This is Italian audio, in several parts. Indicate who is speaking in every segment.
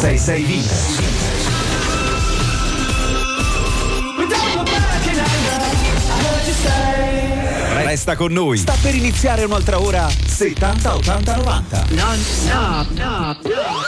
Speaker 1: 66 Vintage. Resta con noi. Sta per iniziare un'altra ora 70 80 90.
Speaker 2: Non stop, no.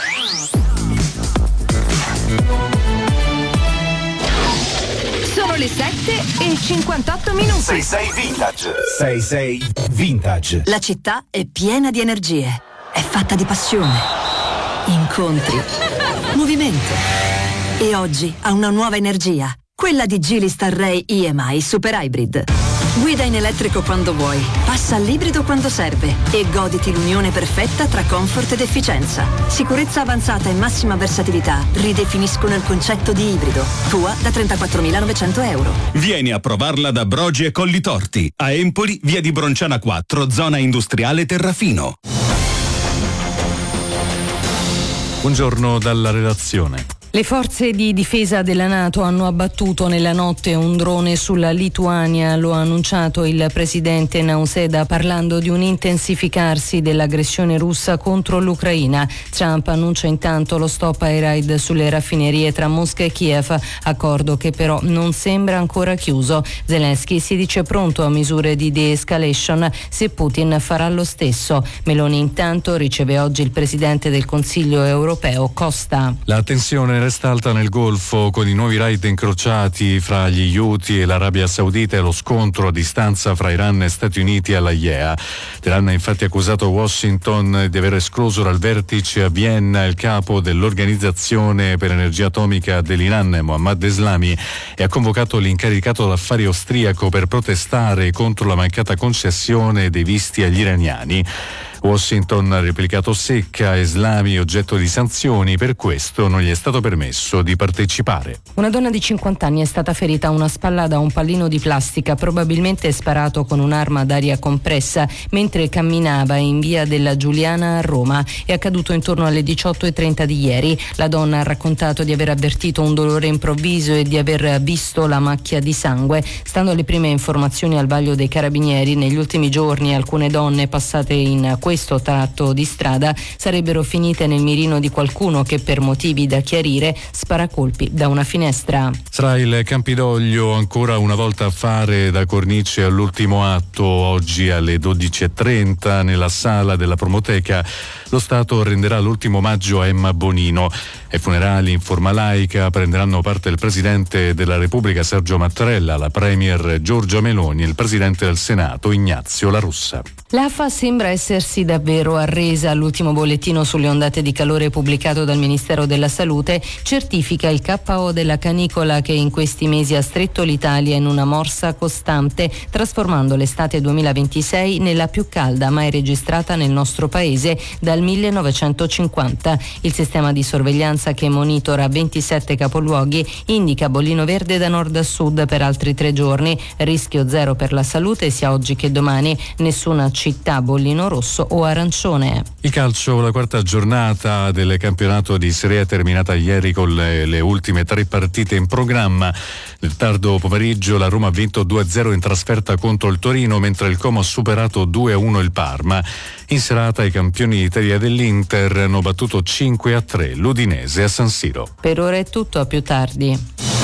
Speaker 3: Sono le 7:58.
Speaker 1: 66 Vintage. 66 Vintage.
Speaker 3: La città è piena di energie. È fatta di passione, incontri, movimento. E oggi ha una nuova energia. Quella di Geely Starray EMI Super Hybrid. Guida in elettrico quando vuoi, passa all'ibrido quando serve e goditi l'unione perfetta tra comfort ed efficienza. Sicurezza avanzata e massima versatilità ridefiniscono il concetto di ibrido. Tua da 34.900 euro.
Speaker 4: Vieni a provarla da Brogi e Collitorti. A Empoli, via di Bronciana 4, zona industriale Terrafino.
Speaker 5: Buongiorno dalla redazione.
Speaker 6: Le forze di difesa della NATO hanno abbattuto nella notte un drone sulla Lituania, lo ha annunciato il presidente Nausėda parlando di un intensificarsi dell'aggressione russa contro l'Ucraina. Trump annuncia intanto lo stop ai raid sulle raffinerie tra Mosca e Kiev, accordo che però non sembra ancora chiuso. Zelensky si dice pronto a misure di de-escalation se Putin farà lo stesso. Meloni intanto riceve oggi il presidente del Consiglio europeo Costa.
Speaker 5: La tensione resta alta nel Golfo con i nuovi raid incrociati fra gli Houthi e l'Arabia Saudita e lo scontro a distanza fra Iran e Stati Uniti all'Aiea. Teheran ha infatti accusato Washington di aver escluso dal vertice a Vienna il capo dell'Organizzazione per l'Energia Atomica dell'Iran, Mohammad Eslami, e ha convocato l'incaricato d'affari austriaco per protestare contro la mancata concessione dei visti agli iraniani. Washington ha replicato secca: Eslami oggetto di sanzioni, per questo non gli è stato permesso di partecipare.
Speaker 6: Una donna di 50 anni è stata ferita a una spalla da un pallino di plastica, probabilmente sparato con un'arma ad aria compressa, mentre camminava in via della Giuliana a Roma. È accaduto intorno alle 18:30 di ieri. La donna ha raccontato di aver avvertito un dolore improvviso e di aver visto la macchia di sangue. Stando alle prime informazioni al vaglio dei carabinieri, negli ultimi giorni alcune donne passate in questo tratto di strada sarebbero finite nel mirino di qualcuno che, per motivi da chiarire, spara colpi da una finestra.
Speaker 5: Sarà il Campidoglio ancora una volta a fare da cornice all'ultimo atto. Oggi alle 12:30 nella sala della Promoteca lo Stato renderà l'ultimo omaggio a Emma Bonino. Ai funerali in forma laica prenderanno parte il Presidente della Repubblica Sergio Mattarella, la Premier Giorgia Meloni e il Presidente del Senato Ignazio La Russa.
Speaker 6: L'AFA sembra essersi davvero arresa. L'ultimo bollettino sulle ondate di calore pubblicato dal Ministero della Salute certifica il KO della canicola che in questi mesi ha stretto l'Italia in una morsa costante, trasformando l'estate 2026 nella più calda mai registrata nel nostro paese dal 1950. Il sistema di sorveglianza, che monitora 27 capoluoghi, indica bollino verde da nord a sud per altri 3 giorni, rischio zero per la salute sia oggi che domani, nessuna città bollino rosso o arancione.
Speaker 5: Il calcio, la quarta giornata del campionato di Serie A terminata ieri con le ultime 3 partite in programma. Nel tardo pomeriggio la Roma ha vinto 2-0 in trasferta contro il Torino, mentre il Como ha superato 2-1 il Parma. In serata i campioni d'Italia dell'Inter hanno battuto 5-3 l'Udinese a San Siro.
Speaker 6: Per ora è tutto, a più tardi.